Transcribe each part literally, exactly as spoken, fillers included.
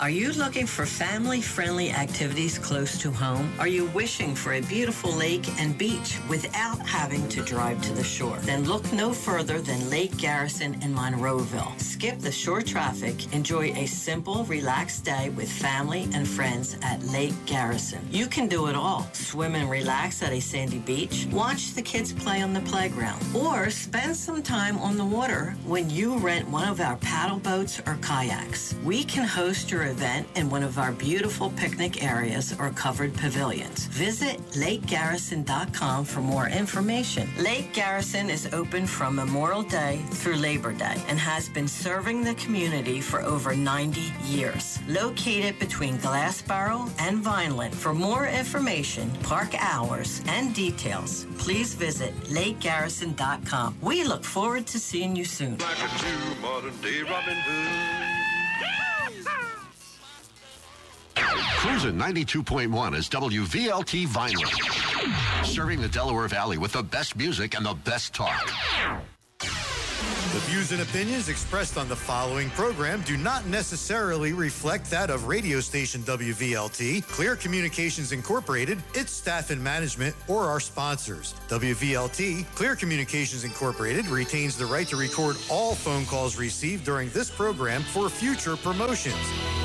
Are you looking for family-friendly activities close to home? Are you wishing for a beautiful lake and beach without having to drive to the shore? Then look no further than Lake Garrison in Monroeville. Skip the shore traffic. Enjoy a simple, relaxed day with family and friends at Lake Garrison. You can do it all. Swim and relax at a sandy beach. Watch the kids play on the playground. Or spend some time on the water when you rent one of our paddle boats or kayaks. We can host your event in one of our beautiful picnic areas or covered pavilions. Visit lake garrison dot com for more information. Lake Garrison is open from Memorial Day through Labor Day and has been serving the community for over ninety years. Located between Glassboro and Vineland. For more information, park hours, and details, please visit lake garrison dot com. We look forward to seeing you soon. Like a true modern day Robin Hood. Cruisin' ninety-two point one is W V L T Vineland, serving the Delaware Valley with the best music and the best talk. The views and opinions expressed on the following program do not necessarily reflect that of radio station W V L T, Clear Communications Incorporated, its staff and management, or our sponsors. W V L T, Clear Communications Incorporated, retains the right to record all phone calls received during this program for future promotions.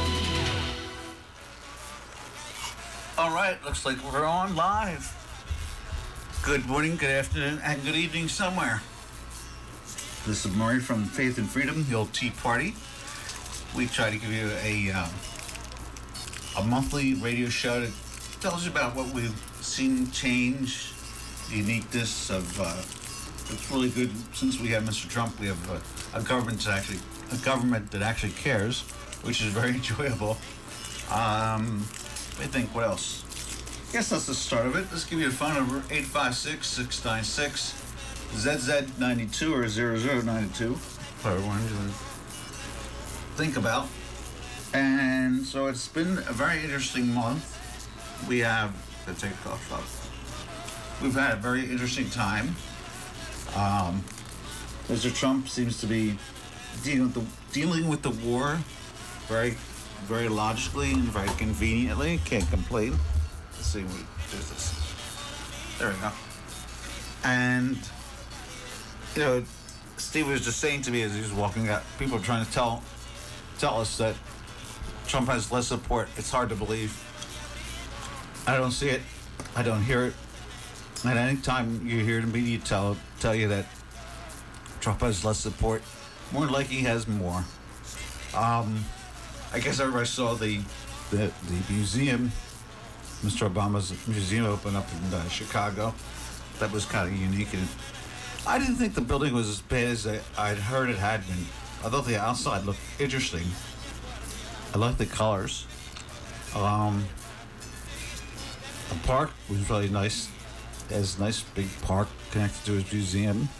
All right, looks like we're on live. Good morning, good afternoon, and good evening somewhere. This is Murray from Faith and Freedom, the old Tea Party. We try to give you a uh, a monthly radio show that tells you about what we've seen change, the uniqueness of. Uh, it's really good since we have Mister Trump. We have a, a government that actually a government that actually cares, which is very enjoyable. Um, I think what else? I guess that's the start of it. Let's give you a phone number eight five six, six nine six. Z Z ninety-two or zero zero ninety-two, whatever one you think about. And so it's been a very interesting month. We have, let's take a cough off. We've had a very interesting time. Um, Mister Trump seems to be dealing with the, dealing with the war very, very logically and very conveniently. Can't complain. Let's see what there's this. There we go. And you know, Steve was just saying to me as he was walking out, people are trying to tell tell us that Trump has less support. It's hard to believe. I don't see it. I don't hear it. And any time you hear the media tell tell you that Trump has less support, more than likely he has more. Um, I guess everybody saw the the, the museum, Mister Obama's museum open up in uh, Chicago. That was kind of unique. And I didn't think the building was as bad as I, I'd heard it had been. I thought the outside looked interesting. I liked the colors. Um, the park was really nice. It has a nice big park connected to his museum.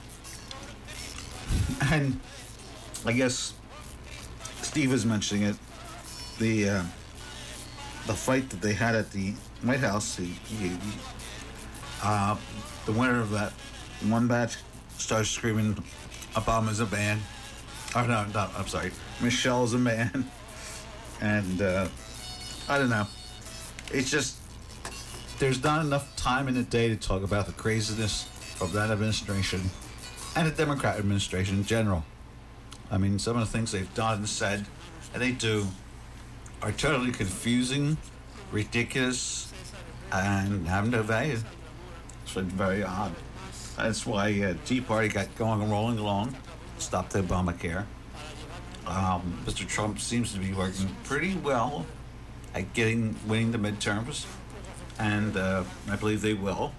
And I guess Steve was mentioning it. The uh, the fight that they had at the White House, he, he, uh, the winner of that one batch started screaming, Obama's a man. Oh, no, no, I'm sorry. Michelle's a man. And, uh, I don't know. It's just, there's not enough time in the day to talk about the craziness of that administration and the Democrat administration in general. I mean, some of the things they've done and said, and they do, are totally confusing, ridiculous, and have no value. It's been very odd. That's why uh, Tea Party got going and rolling along, stopped the Obamacare. Um, Mister Trump seems to be working pretty well at getting winning the midterms, and uh, I believe they will.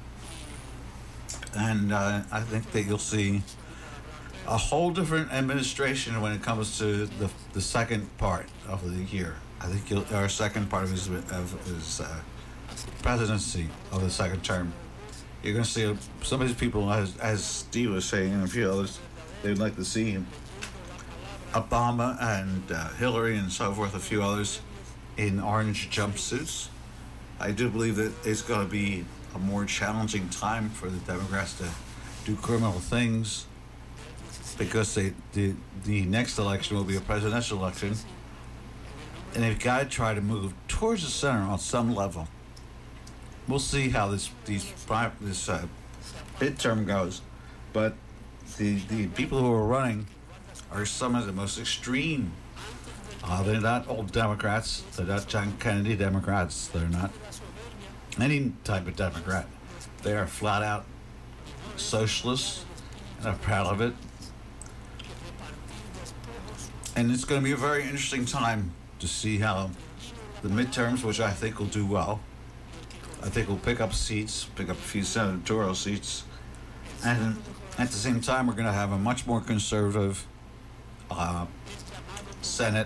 And uh, I think that you'll see a whole different administration when it comes to the the second part of the year. I think you'll, our second part of his, of his uh, presidency of the second term. You're going to see some of these people, as, as Steve was saying, and a few others, they'd like to see Obama and uh, Hillary and so forth, a few others, in orange jumpsuits. I do believe that it's going to be a more challenging time for the Democrats to do criminal things because they, the, the next election will be a presidential election. and they've got to try to move towards the center on some level. We'll see how this these pri- this uh, midterm goes, but the the people who are running are some of the most extreme. Uh, they're not old Democrats. They're not John Kennedy Democrats. They're not any type of Democrat. They are flat out socialists, and are proud of it. And it's going to be a very interesting time to see how the midterms, which I think will do well, I think we'll pick up seats, pick up a few senatorial seats, and at the same time, we're going to have a much more conservative uh, Senate.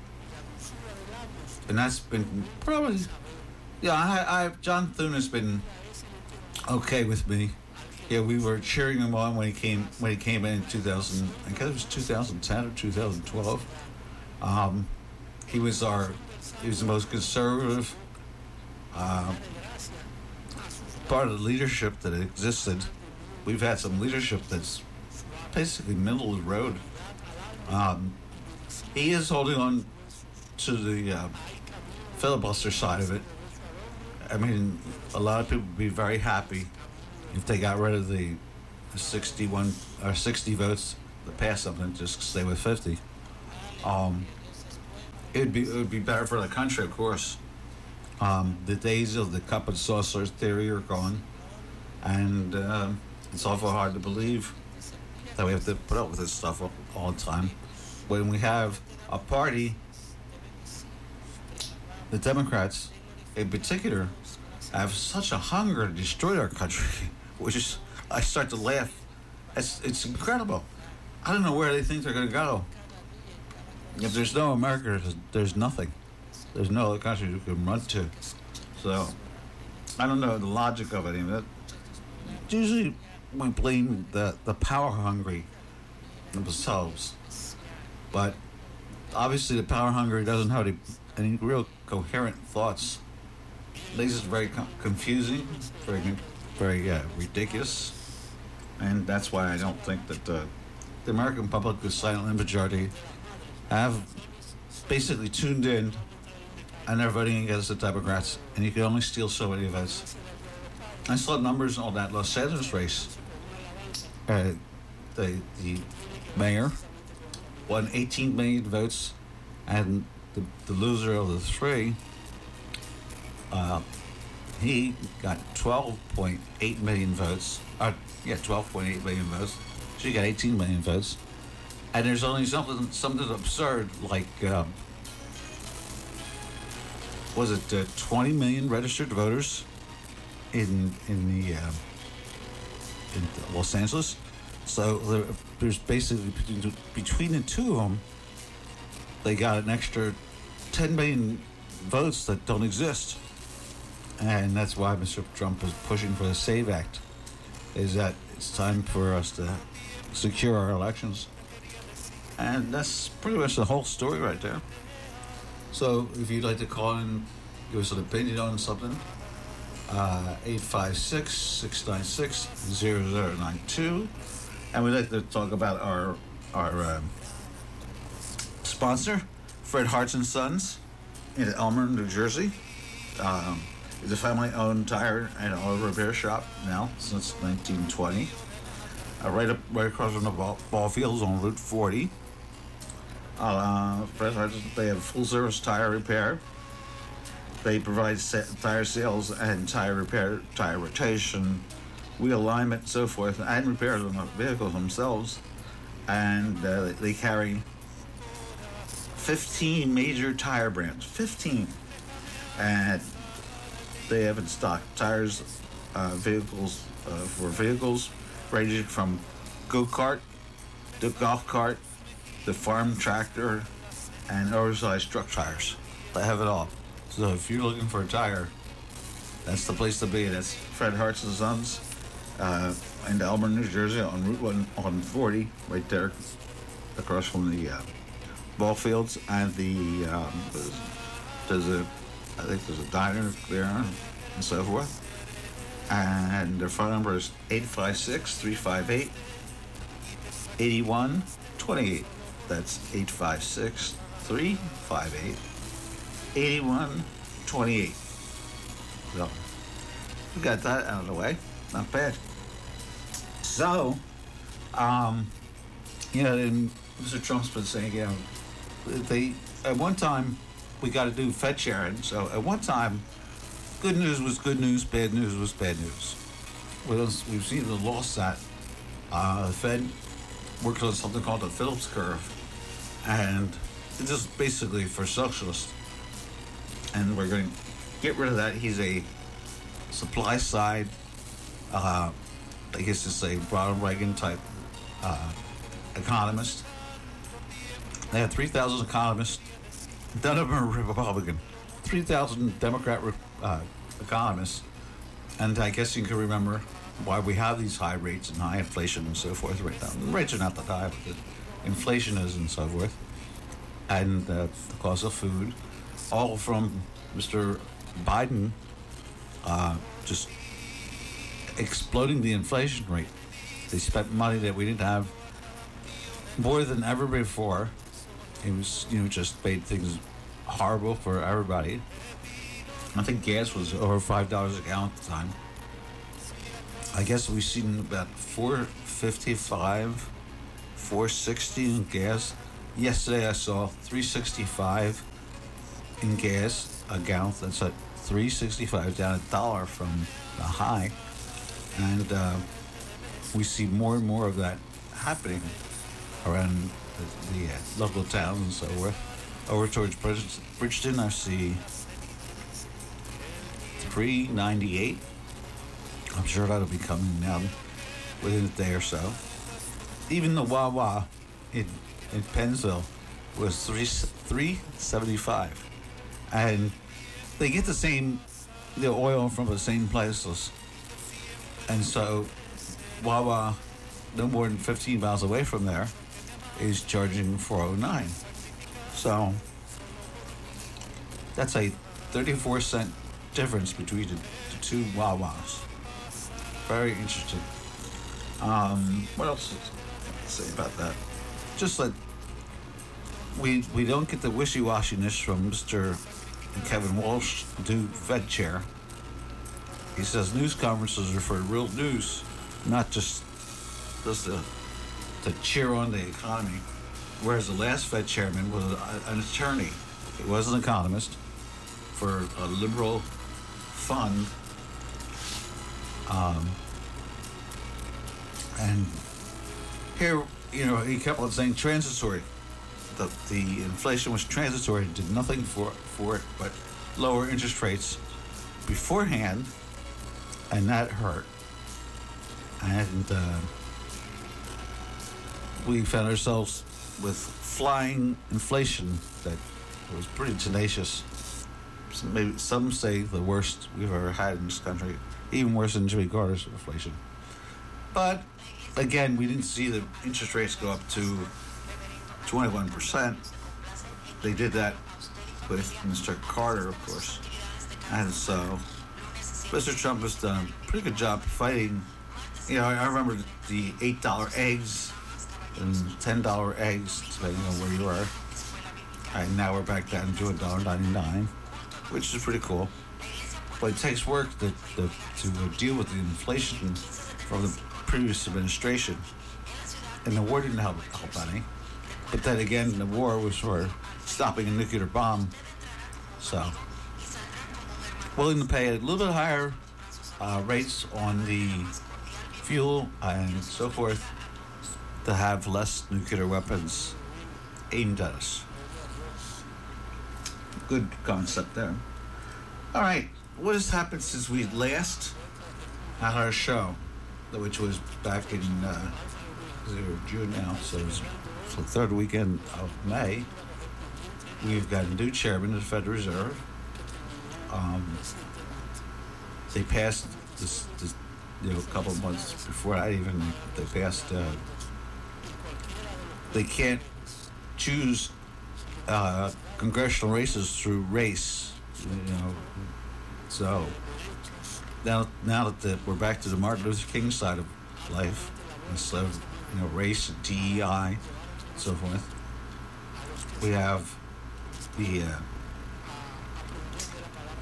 And that's been probably, yeah, I, I, John Thune has been okay with me. Yeah, we were cheering him on when he came when he came in in two thousand. I guess it was two thousand ten or two thousand twelve. Um, he was our, he was the most conservative uh, part of the leadership that existed. We've had some leadership that's basically middle of the road. Um, he is holding on to the uh, filibuster side of it. I mean, a lot of people would be very happy if they got rid of the sixty-one or sixty votes to pass something, just stay with fifty. Um, it'd be it would be better for the country, of course. Um, the days of the cup and saucer theory are gone, and uh, it's awful hard to believe that we have to put up with this stuff all, all the time. When we have a party, the Democrats, in particular, have such a hunger to destroy our country, which is, I start to laugh. It's, it's incredible. I don't know where they think they're going to go. If there's no America, there's, there's nothing. There's no other country you can run to. So, I don't know the logic of it. Even. Usually, we blame the, the power hungry themselves. But, obviously, the power hungry doesn't have any, any real coherent thoughts. This is very com- confusing, very, very uh, ridiculous, and that's why I don't think that uh, the American public, the silent majority, have basically tuned in, and they're voting against the Democrats, and you can only steal so many votes. I saw numbers on that Los Angeles race. Uh, the the mayor won eighteen million votes, and the, the loser of the three, Uh, he got twelve point eight million votes. Uh, yeah, twelve point eight million votes. She got eighteen million votes. And there's only something something absurd like, um, was it uh, twenty million registered voters in in the uh, in Los Angeles? So there, there's basically between, between the two of them, they got an extra ten million votes that don't exist. And that's why Mister Trump is pushing for the SAVE Act, is that it's time for us to secure our elections. And that's pretty much the whole story right there. So if you'd like to call in, give us an opinion on something, uh, eight five six, six nine six, zero zero nine two. And we'd like to talk about our, our um, sponsor, Fred Hartz and Sons, in Elmer, New Jersey. Um, It's a family-owned tire and auto repair shop now since nineteen twenty. Uh, right up, right across from the ball, ball fields on Route forty. Uh, they have full-service tire repair. They provide sa- tire sales and tire repair, tire rotation, wheel alignment, so forth, and repairs on the vehicles themselves. And uh, they carry fifteen major tire brands. fifteen. And they have in stock tires, uh, vehicles uh, for vehicles ranging from go-kart, the golf cart, the farm tractor, and oversized truck tires. They have it all. So if you're looking for a tire, that's the place to be. That's Fred Hartz and Sons uh, in Elmer, New Jersey, on Route one on forty, right there, across from the uh, ball fields and the um, there's a. I think there's a diner there and so forth. And their phone number is eight five six, three five eight, eight one two eight. That's eight five six, three five eight, eighty-one twenty-eight. So, we got that out of the way. Not bad. So, um, you know, and Mister Trump's been saying, you know, they, at one time, we got to do Fed sharing. So, at one time, good news was good news, bad news was bad news. Well, we've seen the loss that uh, the Fed works on something called the Phillips curve, and it's just basically for socialists. And we're going to get rid of that. He's a supply side, uh, I guess it's a Ronald Reagan type uh, economist. They had three thousand economists. None of them are Republican. three thousand Democrat uh, economists. And I guess you can remember why we have these high rates and high inflation and so forth right now. The rates are not that high, but the inflation is and so forth. And uh, the cost of food. All from Mister Biden uh, just exploding the inflation rate. They spent money that we didn't have more than ever before. It was, you know, just made things horrible for everybody. I think gas was over five dollars a gallon at the time. I guess we've seen about four fifty-five, four sixty in gas. Yesterday I saw three sixty-five in gas a gallon. That's at three sixty-five, down a dollar from the high. And uh, we see more and more of that happening around the, the uh, local towns and so forth. Over towards Bridge- Bridgeton, I see three ninety-eight. I'm sure that'll be coming down within a day or so. Even the Wawa in, in Pennsville was three three seventy-five. And they get the same, the oil from the same places. And so Wawa, no more than fifteen miles away from there, is charging four oh nine. So that's a thirty-four cent difference between the, the two Wawas. Very interesting. Um, what else to say about that? Just that we we don't get the wishy-washiness from Mister Kevin Walsh, new Fed chair. He says news conferences are for real news, not just just to, to cheer on the economy. Whereas the last Fed chairman was a, an attorney. He was an economist for a liberal fund. Um, and here, you know, he kept on saying transitory. The, the inflation was transitory, did nothing for, for it but lower interest rates beforehand, and that hurt. And uh, we found ourselves with flying inflation that was pretty tenacious. So maybe some say the worst we've ever had in this country, even worse than Jimmy Carter's inflation. But again, we didn't see the interest rates go up to twenty-one percent. They did that with Mister Carter, of course. And so Mister Trump has done a pretty good job fighting. You know, I remember the eight dollar eggs and ten dollar eggs, depending on where you are. And now we're back down to one dollar ninety-nine, which is pretty cool. But it takes work to, to, to deal with the inflation from the previous administration. And the war didn't help, help any. But then again, the war was for stopping a nuclear bomb. So, willing to pay a little bit higher uh, rates on the fuel and so forth to have less nuclear weapons aimed at us. Good concept there. All right, what has happened since we last had our show, which was back in uh, June now, so it's the third weekend of May. We've got a new chairman of the Federal Reserve. Um, they passed this, this, you know, a couple of months before I even, they passed, uh, they can't choose uh, congressional races through race, you know. So now, now that the, we're back to the Martin Luther King side of life, instead of, you know, race, D E I, and so forth, we have the uh,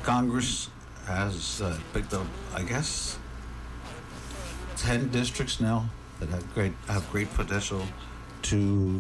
Congress has uh, picked up, I guess, ten districts now that have great have great potential to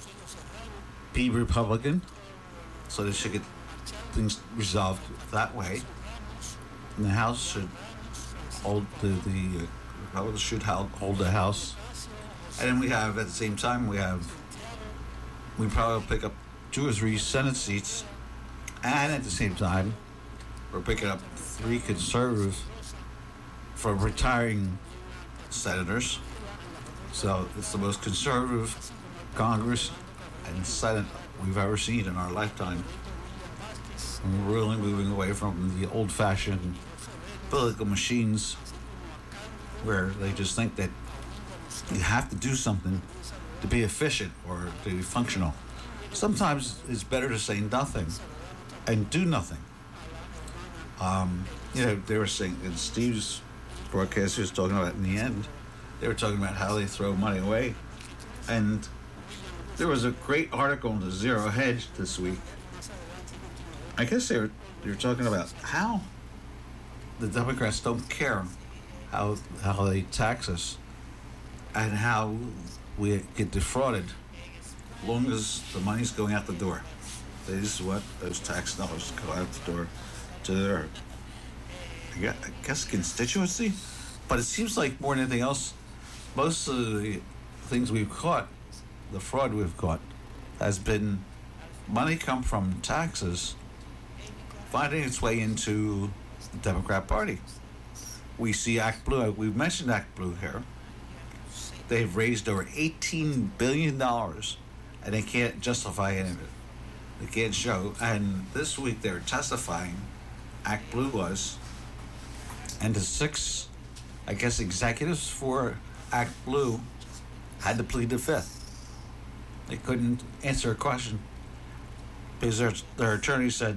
be Republican, so they should get things resolved that way. And the House should hold the the uh, Republicans should hold, hold the House, and then we have at the same time we have we probably will pick up two or three Senate seats, and at the same time we're picking up three conservative for retiring senators. So it's the most conservative Congress and Senate we've ever seen in our lifetime. And we're really moving away from the old-fashioned political machines where they just think that you have to do something to be efficient or to be functional. Sometimes it's better to say nothing and do nothing. Um, you know, they were saying, in Steve's broadcast he was talking about in the end, they were talking about how they throw money away. And there was a great article in the Zero Hedge this week. I guess they were, they were talking about how the Democrats don't care how how they tax us and how we get defrauded as long as the money's going out the door. They just want those tax dollars to go out the door to their, I guess, I guess constituency. But it seems like more than anything else, most of the things we've caught, the fraud we've caught, has been money come from taxes finding its way into the Democrat Party. We see Act Blue. We've mentioned Act Blue here. They've raised over eighteen billion dollars, and they can't justify any of it. They can't show. And this week they were testifying, Act Blue was, and the six, I guess, executives for Act Blue had to plead the fifth. They couldn't answer a question because their, their attorney said,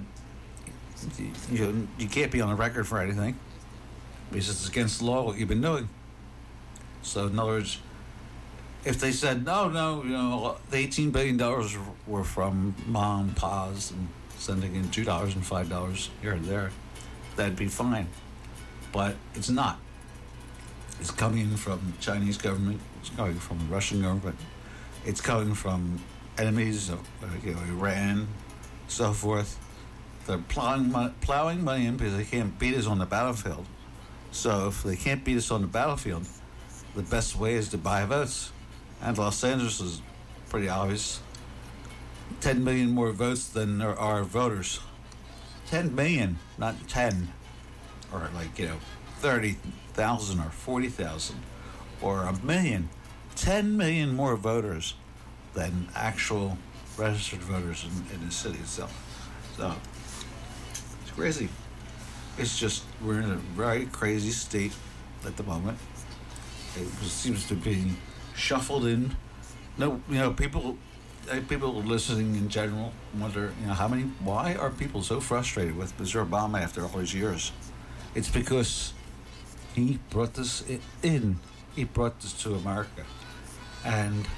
you, you can't be on the record for anything because it's against the law what you've been doing. So in other words, if they said, no, no, you know, the eighteen billion dollars were from mom, pa's, and sending in two dollars and five dollars here and there, that'd be fine. But it's not. It's coming in from the Chinese government. It's coming from the Russian government. It's coming from enemies of uh, you know, Iran, so forth. They're plowing, mo- plowing money in because they can't beat us on the battlefield. So if they can't beat us on the battlefield, the best way is to buy votes. And Los Angeles is pretty obvious. ten million more votes than there are voters. ten million, not ten. Or like, you know, thirty thousand or forty thousand or a million. ten million more voters than actual registered voters in, in the city itself. So, it's crazy. It's just, we're in a very crazy state at the moment. It seems to be shuffled in. No, you know, people, people listening in general wonder, you know, how many, why are people so frustrated with Mister Obama after all these years? It's because he brought this in. He brought this to America. And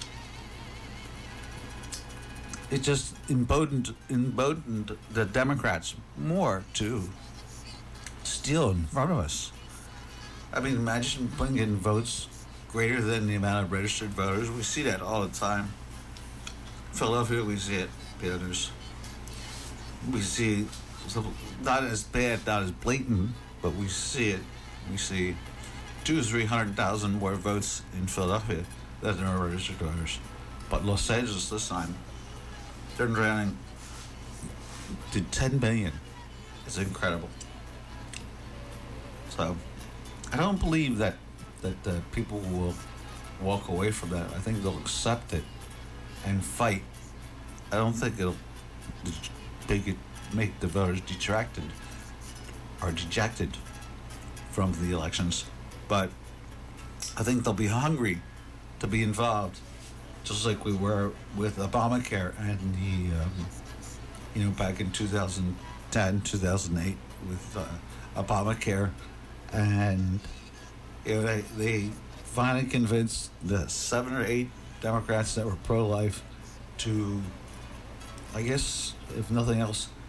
it just emboldened, emboldened the Democrats more to steal in front of us. I mean, imagine putting in votes greater than the amount of registered voters. We see that all the time. Philadelphia, we see it. You know, there's, we see, not as bad, not as blatant, but we see it. We see two or three hundred thousand more votes in Philadelphia than there are registered voters. But Los Angeles this time turned around and did ten million. It's incredible. So I don't believe that that uh, people will walk away from that. I think they'll accept it and fight. I don't think it'll make it make the voters detracted or dejected from the elections, but I think they'll be hungry to be involved, just like we were with Obamacare and the, um, you know, back in two thousand ten, two thousand eight with uh, Obamacare, and you know, they, they finally convinced the seven or eight Democrats that were pro-life to, I guess, if nothing else,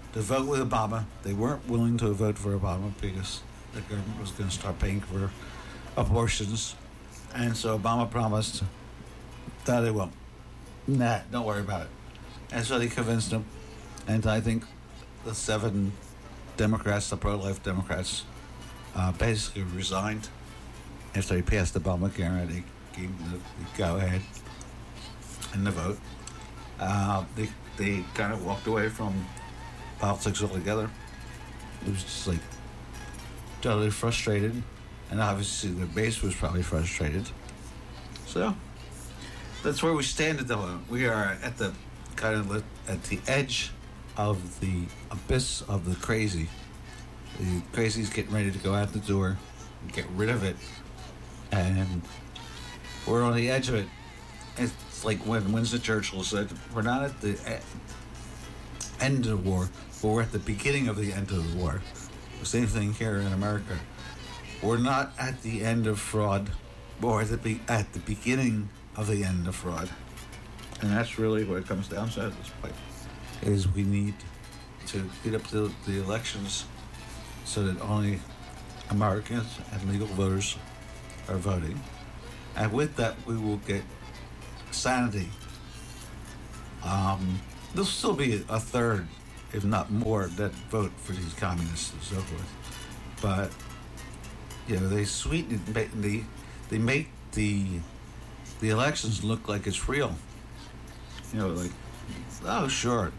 to vote with Obama. They weren't willing to vote for Obama because the government was going to start paying for abortions. And so Obama promised that it won't. Nah, don't worry about it. And so they convinced him. And I think the seven Democrats, the pro-life Democrats, uh, basically resigned after they passed Obamacare. They gave the, the go-ahead in the vote. Uh, they they kind of walked away from politics altogether. It was just like totally frustrated, and obviously their base was probably frustrated. So that's where we stand at the moment. We are at the kind of at the edge of the abyss of the crazy. The crazy's getting ready to go out the door and get rid of it, and we're on the edge of it. It's like when Winston Churchill said, we're not at the end of the war, but we're at the beginning of the end of the war. The same thing here in America. We're not at the end of fraud, but we're at the, be- at the beginning of the end of fraud. And that's really what it comes down to at this point, is we need to get up to the elections so that only Americans and legal voters are voting. And with that, we will get sanity. Um, there'll still be a third, if not more, that vote for these communists and so forth. But, you know, they sweeten it, they, they make the, the elections look like it's real. You know, like, oh, sure,